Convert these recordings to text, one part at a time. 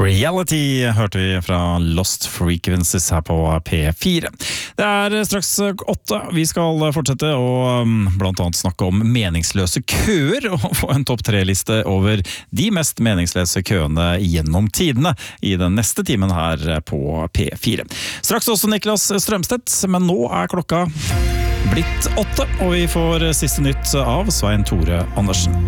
Reality hørte vi fra Lost Frequencies her på P4. Det straks 8. Vi skal fortsette å blant annet snakke om meningsløse køer og få en topp 3-liste over de mest meningsløse køene gjennom tidene i den neste timen her på P4. Straks også Niklas Strømstedt, men nå klokka blitt 8, og vi får siste nytt av Svein Tore Andersen.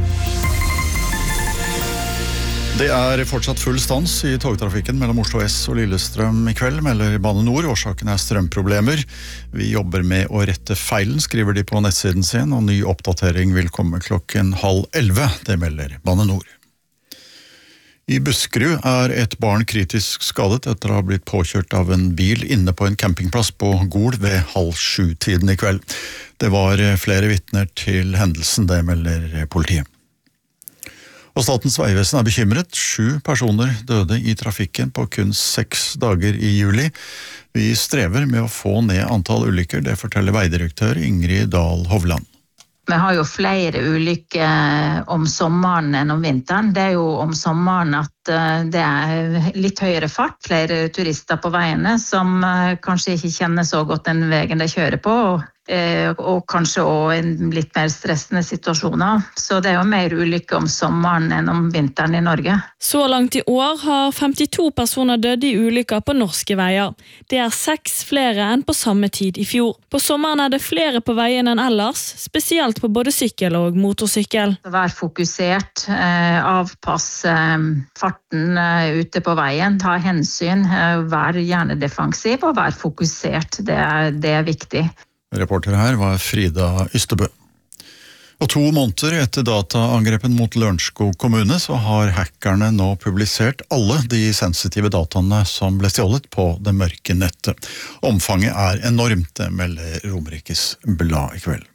Det fortsatt full stans i togtrafikken mellom Oslo S og Lillestrøm i kveld, melder Bane Nor. Årsaken strømproblemer. Vi jobber med å rette feilen, skriver de på nettsiden sin, og ny oppdatering vil komme 10:30. Det melder Bane Nor. I Buskerud et barn kritisk skadet etter å ha blitt påkjørt av en bil inne på en campingplass på Gol ved 6:30 i kveld. Det var flere vitner til hendelsen, det melder politiet. Og Statens vegvesen bekymret. 7 personer døde i trafikken på kun 6 dager i juli. Vi strever med å få ned antall ulykker, det forteller veidirektør Ingrid Dahl Hovland. Vi har jo flere ulykker om sommeren enn om vinteren. Det jo om sommeren at det litt høyere fart, flere turister på veiene som kanskje ikke kjenner så godt den veien de kjører på, og kanskje også en litt mer stressende situasjoner. Så det jo mer ulykker om sommeren enn om vinteren i Norge. Så langt i år har 52 personer dødd i ulykker på norske veier. Det 6 flere enn på samme tid i fjor. På sommeren det flere på veien enn ellers, spesielt på både sykkel og motorsykkel. Vær fokusert, avpasse farten ute på veien, ta hensyn, vær gjerne defensiv og vær fokusert. Det viktig. Reporter her var Frida Ystebø. Og 2 måneder etter dataangrepen mot Lørenskog kommune så har hackerne nå publisert alle de sensitive dataene som ble stjålet på det mørke nettet. Omfanget enormt, det melder Romerikes Blad i kveld.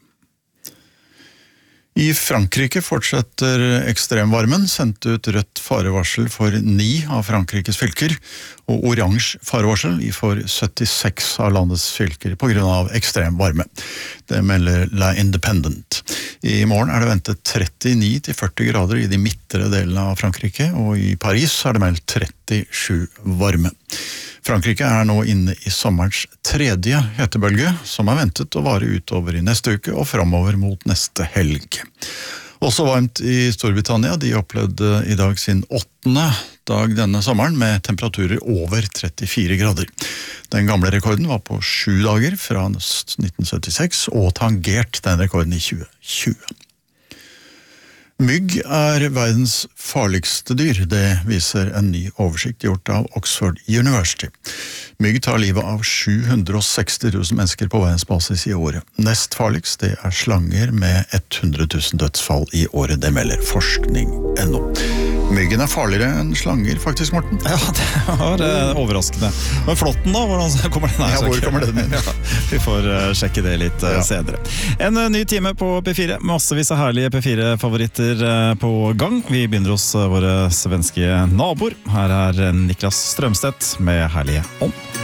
I Frankrike fortsetter ekstremvarmen, sendt ut rødt farevarsel for 9 av Frankrikes fylker, og oransje farevarsel for 76 av landets fylker på grunn av ekstremvarme. Det melder La Independent. I morgen det ventet 39-40 grader i de midtre delene av Frankrike, og i Paris det meldt 37 varme. Frankrike nå inne i sommerens 3. hetebølge, som ventet å vare utover i neste uke og fremover mot neste helg. Også varmt i Storbritannia. De opplevde i dag sin 8. dag denne sommeren med temperaturer over 34 grader. Den gamle rekorden var på 7 dager fra 1976 og tangert den rekorden i 2020. Mygg verdens farligste dyr, det viser en ny oversikt gjort av Oxford University. Mygg tar livet av 760 000 mennesker på verdensbasis i året. Nest farligst det slanger med 100 000 dødsfall i året, det melder forskning.no. Myggen farligere enn slanger, faktisk, Morten. Ja, det var overraskende. Men flåtten da, hvordan kommer den her? Ja, hvor kommer den inn? Ja, vi får sjekke det litt senere. En ny time på P4, massevis av herlige P4-favoritter på gang. Vi begynner hos våre svenske naboer. Her Niklas Strømstedt med Herlige Ånd.